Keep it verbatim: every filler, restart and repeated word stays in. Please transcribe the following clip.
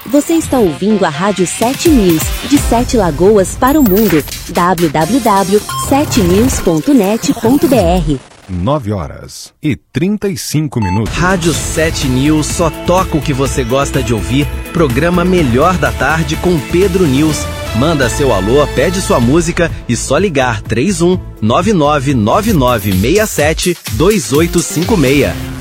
Você está ouvindo a Rádio sete News, de Sete Lagoas para o mundo. w w w ponto sete news ponto net ponto b r. nove horas e trinta e cinco minutos. Rádio sete News só toca o que você gosta de ouvir. Programa Melhor da Tarde com Pedro News. Manda seu alô, pede sua música e só ligar três um nove nove nove nove seis sete dois oito cinco seis.